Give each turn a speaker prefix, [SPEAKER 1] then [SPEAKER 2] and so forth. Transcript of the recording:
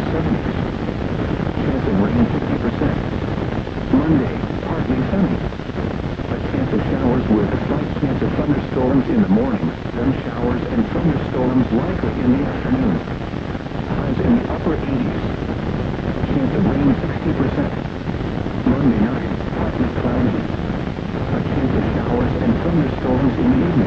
[SPEAKER 1] 70s. Chance of rain 50%. Monday, partly sunny. A chance of showers with a slight chance of thunderstorms in the morning, then showers and thunderstorms likely in the afternoon. Highs in the upper 80s. Chance of rain 60%. Monday night, partly cloudy. A chance of showers and thunderstorms in the evening.